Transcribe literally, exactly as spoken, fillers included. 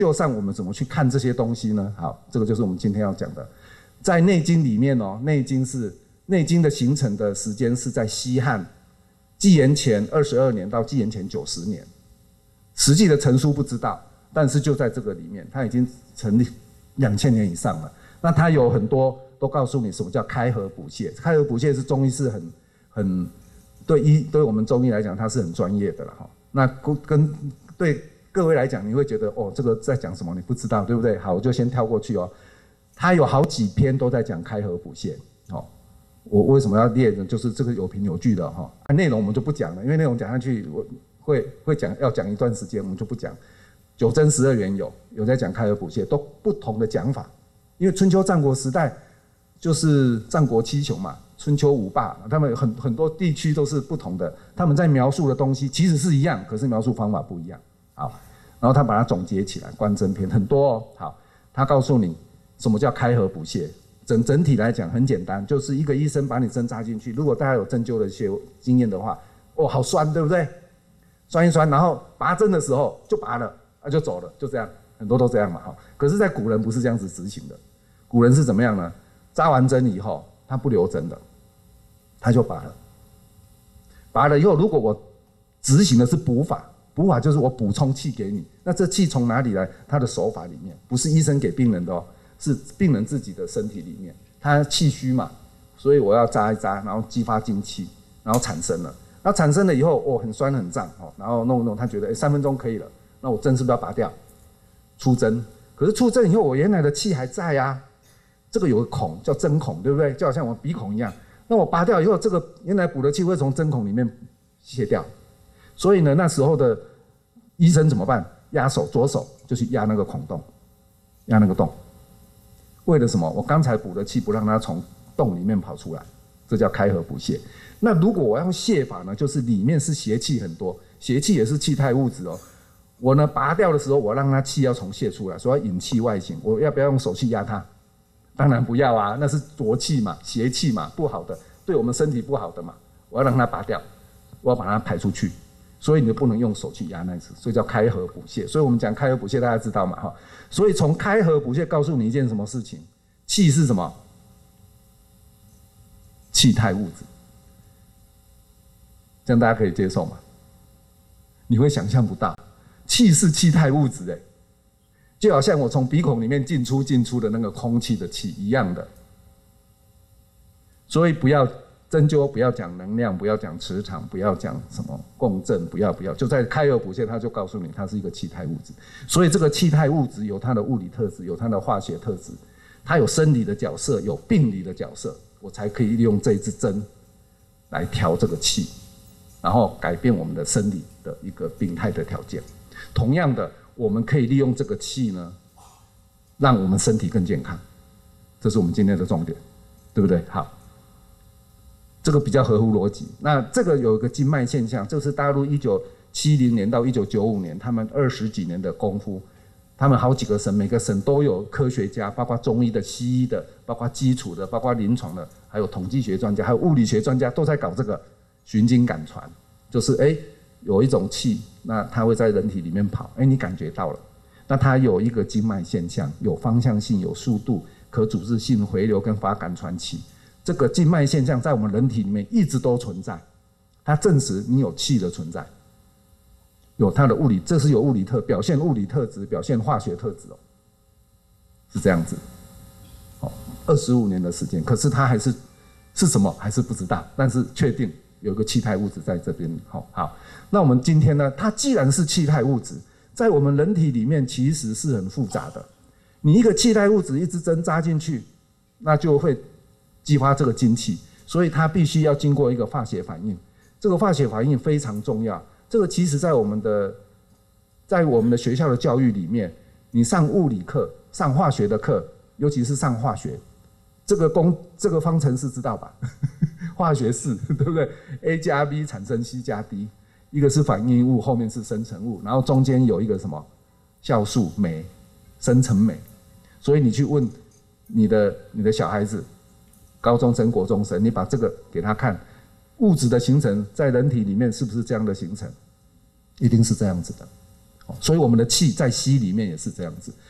就上我们怎么去看这些东西呢？好，这个就是我们今天要讲的。在《内经》里面哦，《内经》是《内经》的形成的时间是在西汉纪元前二十二年到纪元前九十年，实际的成书不知道，但是就在这个里面，它已经成立两千年以上了。那它有很多都告诉你什么叫开合补泻，开合补泻是中医是很很对医对我们中医来讲，它是很专业的了哈。那跟对各位来讲，你会觉得哦，这个在讲什么？你不知道，对不对？好，我就先跳过去哦。它有好几篇都在讲开合补泻，哦，我为什么要列呢？就是这个有凭有据的哈。内容我们就不讲了，因为内容讲下去，我会会讲要讲一段时间，我们就不讲。九真十二元有有在讲开合补泻，都不同的讲法。因为春秋战国时代就是战国七雄嘛，春秋五霸，他们很很多地区都是不同的，他们在描述的东西其实是一样，可是描述方法不一样。好，然后他把它总结起来，观针篇很多哦。好，他告诉你什么叫开合补泻。整整体来讲很简单，就是一个医生把你针扎进去，如果大家有针灸的一些经验的话，哦，好酸，对不对？酸一酸，然后拔针的时候就拔了，啊就走了，就这样，很多都这样嘛。哈，可是，在古人不是这样子执行的，古人是怎么样呢？扎完针以后，他不留针的，他就拔了。拔了以后，如果我执行的是补法。补法就是我补充气给你，那这气从哪里来？他的手法里面，不是医生给病人的哦，是病人自己的身体里面，他气虚嘛，所以我要扎一扎，然后激发精气，然后产生了，那产生了以后，哦，很酸很胀哦，然后弄弄，他觉得哎三分钟可以了，那我针是不是要拔掉？出针，可是出针以后，我原来的气还在啊，这个有个孔叫针孔，对不对？就好像我鼻孔一样，那我拔掉以后，这个原来补的气会从针孔里面卸掉。所以呢，那时候的医生怎么办？压手，左手就去压那个孔洞，压那个洞。为了什么？我刚才补的气不让它从洞里面跑出来，这叫开合补泻。那如果我要用泻法呢，就是里面是邪气很多，邪气也是气态物质哦。我呢拔掉的时候，我让它气要从泻出来，所以要引气外行。我要不要用手去压它？当然不要啊，那是浊气嘛，邪气嘛，不好的，对我们身体不好的嘛。我要让它拔掉，我要把它排出去。所以你就不能用手去压那次，所以叫开合补泻。所以我们讲开合补泻，大家知道嘛？哈，所以从开合补泻告诉你一件什么事情？气是什么？气态物质，这样大家可以接受吗？你会想象不到，气是气态物质，哎，就好像我从鼻孔里面进出进出的那个空气的气一样的。所以不要。针灸不要讲能量，不要讲磁场，不要讲什么共振，不要不要，就在开合补泻，他就告诉你它是一个气态物质。所以这个气态物质有它的物理特质，有它的化学特质，它有生理的角色，有病理的角色，我才可以利用这一支针来调这个气，然后改变我们的生理的一个病态的条件。同样的，我们可以利用这个气呢，让我们身体更健康，这是我们今天的重点，对不对？好。这个比较合乎逻辑。那这个有一个经脉现象，这是大陆一九七零年到一九九五年，他们二十几年的功夫，他们好几个省，每个省都有科学家，包括中医的、西医的，包括基础的，包括临床的，还有统计学专家，还有物理学专家，都在搞这个循经感传，就是哎有一种气，那它会在人体里面跑，哎你感觉到了，那它有一个经脉现象，有方向性、有速度、可阻滞性、回流跟发感传气。这个静脉现象在我们人体里面一直都存在，它证实你有气的存在，有它的物理，这是有物理特表现物理特质，表现化学特质哦，是这样子。哦，二十五年的时间，可是它还是是什么还是不知道，但是确定有一个气态物质在这边。好，好，那我们今天呢？它既然是气态物质，在我们人体里面其实是很复杂的。你一个气态物质一支针扎进去，那就会激发这个精气，所以它必须要经过一个化学反应。这个化学反应非常重要。这个其实在我们的在我们的学校的教育里面，你上物理课、上化学的课，尤其是上化学，这个公这个方程式知道吧？化学式对不对 ？A 加 B 产生 C 加 D， 一个是反应物，后面是生成物，然后中间有一个什么酵素酶、生成酶。所以你去问你的你的小孩子。高中生、国中生，你把这个给他看，物质的形成在人体里面是不是这样的形成？一定是这样子的， 所以我们的气在吸里面也是这样子。